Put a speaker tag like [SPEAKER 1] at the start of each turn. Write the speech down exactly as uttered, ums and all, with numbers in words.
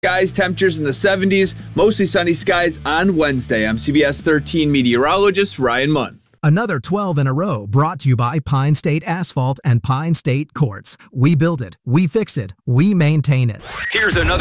[SPEAKER 1] Skies, temperatures in the seventies, mostly sunny skies on Wednesday. I'm C B S thirteen meteorologist Ryan Munn.
[SPEAKER 2] Another twelve in a row brought to you by Pine State Asphalt and Pine State Quartz. We build it, we fix it, we maintain it.
[SPEAKER 3] Here's another